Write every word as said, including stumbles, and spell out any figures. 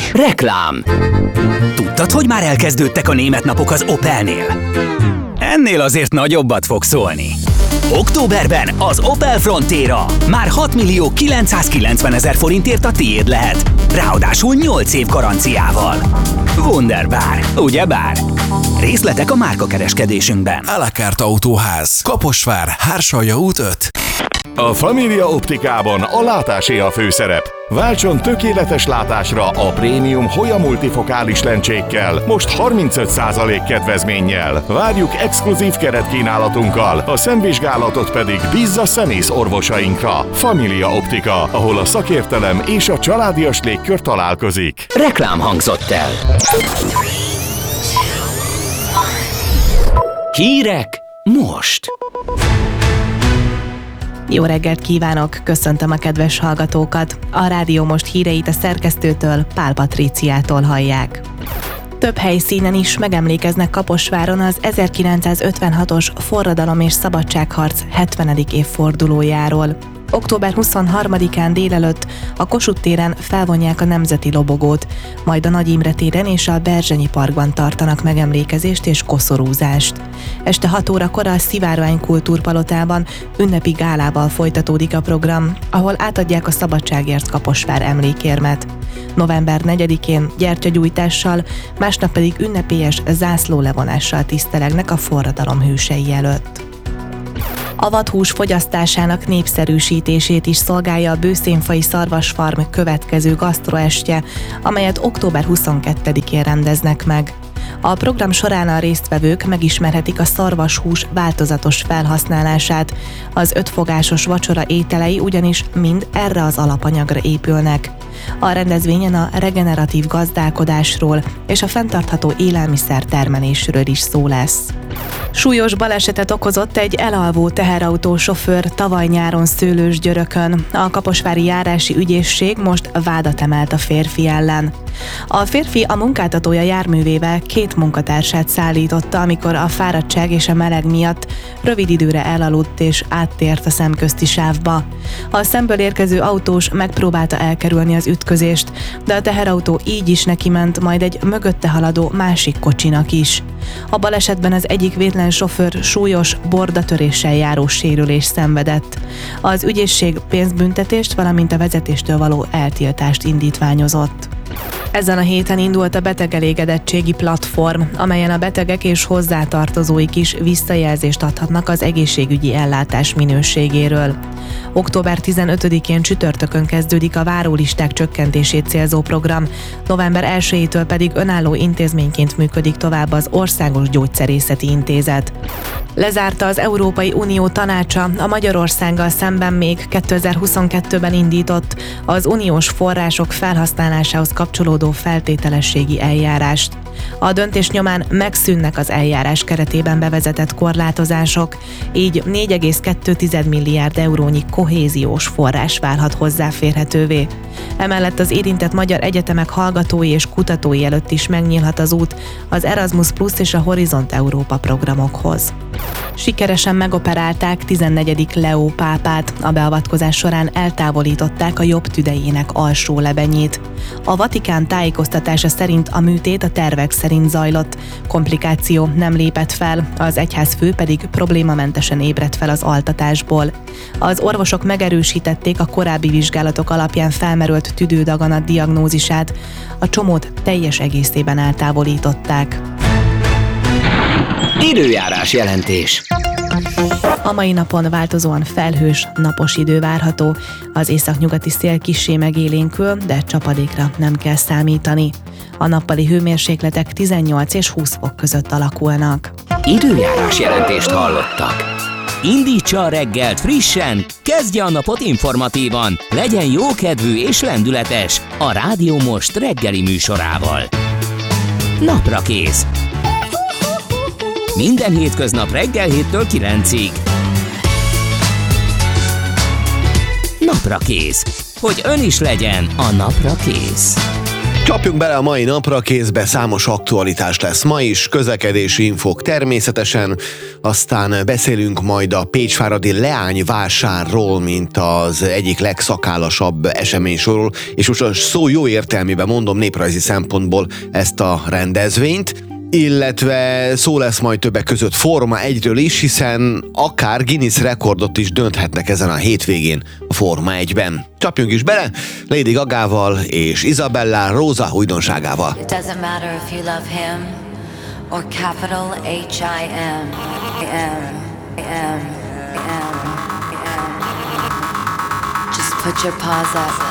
Reklám. Tudtad, hogy már elkezdődtek a német napok az Opelnél? Ennél azért nagyobbat fog szólni. Októberben az Opel Frontera már hat millió kilencszázkilencvenezer forintért a tiéd lehet. Ráadásul nyolc év garanciával. Wunderbar, ugyebár? Részletek a márkakereskedésünkben. A la carte Autóház, Kaposvár, Hársalja út öt. A Familia Optikában a látásé a főszerep. Váltson tökéletes látásra a prémium Hoya multifokális lencsékkel, most harmincöt százalék kedvezménnyel. Várjuk exkluzív keretkínálatunkkal, a szemvizsgálatot pedig bízza szemész orvosainkra. Familia Optika, ahol a szakértelem és a családias légkör találkozik. Reklám hangzott el. Hírek most. Jó reggelt kívánok, köszöntöm a kedves hallgatókat. A Rádió Most híreit a szerkesztőtől, Pál Patríciától hallják. Több helyszínen is megemlékeznek Kaposváron az ezerkilencszázötvenhatos forradalom és szabadságharc hetvenedik évfordulójáról. október huszonharmadikán délelőtt a Kossuth téren felvonják a nemzeti lobogót, majd a Nagy Imre téren és a Berzsenyi parkban tartanak megemlékezést és koszorúzást. Este hat órakor a Szivárvány kultúrpalotában ünnepi gálával folytatódik a program, ahol átadják a Szabadságért Kaposvár emlékérmet. november negyedikén gyertyagyújtással, másnap pedig ünnepélyes zászlólevonással tisztelegnek a forradalom hősei előtt. A vadhús fogyasztásának népszerűsítését is szolgálja a bőszénfai szarvasfarm következő gasztroestje, amelyet október huszonkettedikén rendeznek meg. A program során a résztvevők megismerhetik a szarvashús változatos felhasználását, az ötfogásos vacsora ételei ugyanis mind erre az alapanyagra épülnek. A rendezvényen a regeneratív gazdálkodásról és a fenntartható élelmiszer termelésről is szó lesz. Súlyos balesetet okozott egy elalvó teherautó sofőr tavaly nyáron Szőlősgyörökön. A kaposvári járási ügyészség most vádat emelt a férfi ellen. A férfi a munkáltatója járművével két munkatársát szállította, amikor a fáradtság és a meleg miatt rövid időre elaludt és áttért a szemközti sávba. A szemből érkező autós megpróbálta elkerülni az ütközést, de a teherautó így is nekiment, majd egy mögötte haladó másik kocsinak is. A balesetben az egyik vétlen sofőr súlyos bordatöréssel járó sérülést szenvedett. Az ügyészség pénzbüntetést, valamint a vezetéstől való eltiltást indítványozott. Ezen a héten indult a betegelégedettségi platform, amelyen a betegek és hozzátartozóik is visszajelzést adhatnak az egészségügyi ellátás minőségéről. október tizenötödikén csütörtökön kezdődik a várólisták csökkentését célzó program, november elsejétől pedig önálló intézményként működik tovább az Országos Gyógyszerészeti Intézet. Lezárta az Európai Unió tanácsa a Magyarországgal szemben még kétezer-huszonkettőben indított az uniós források felhasználásához kapcsolódó feltételességi eljárást. A döntés nyomán megszűnnek az eljárás keretében bevezetett korlátozások, így négy egész kettő milliárd eurónyi kohéziós forrás válhat hozzáférhetővé. Emellett az érintett magyar egyetemek hallgatói és kutatói előtt is megnyílhat az út az Erasmus Plus és a Horizont Európa programokhoz. Sikeresen megoperálták tizennegyedik Leó pápát, a beavatkozás során eltávolították a jobb tüdejének alsó lebenyét. A Vatikán tájékoztatása szerint a műtét a tervek szerint zajlott, komplikáció nem lépett fel, az egyházfő pedig problémamentesen ébredt fel az altatásból. Az orvosok megerősítették a korábbi vizsgálatok alapján felmerült tüdődaganat diagnózisát, a csomót teljes egészében eltávolították. Időjárás jelentés. A mai napon változóan felhős, napos idő várható, az északnyugati szél kissé megélénkül, de csapadékra nem kell számítani. A nappali hőmérsékletek tizennyolc és húsz fok között alakulnak. Időjárás jelentést hallottak. Indítsa a reggelt frissen, kezdje a napot informatívan, legyen jókedvű és lendületes a Rádió Most reggeli műsorával. Naprakész. Minden hétköznap reggel héttől kilencig. Naprakész. Hogy ön is legyen a napra kész. Csapjunk bele a mai napra, kézbe számos aktualitás lesz ma is, közlekedési infók természetesen, aztán beszélünk majd a pécsváradi leányvásárról, mint az egyik legszakálasabb eseménysorról, és most a szó jó értelmében mondom néprajzi szempontból ezt a rendezvényt, illetve szó lesz majd többek között Forma egyről is, hiszen akár Guinness rekordot is dönthetnek ezen a hétvégén a Forma egyben. Csapjunk is bele Lady Gagával és Isabella Rosa újdonságával. It doesn't matter if you love him or capital H I M M M M M. Just put your paws up.